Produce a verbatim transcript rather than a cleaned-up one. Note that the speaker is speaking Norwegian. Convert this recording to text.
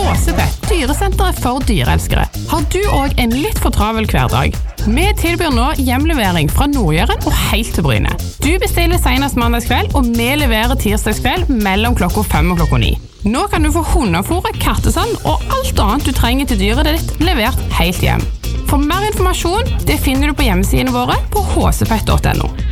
Håsepet, dyresenteret for dyreelskere. Har du også en litt for travel hverdag? Vi tilbyr nå hjemlevering fra Nordjøren og helt til Bryne. Du bestiller senest mandagskveld, og vi leverer tirsdagskveld mellom klokka fem og klokka ni. Nå kan du få hundefôret, kattesand og alt annet du trenger til dyret ditt levert helt hjem. For mer informasjon, det finner du på hjemmesidene våre på håsepet punktum no.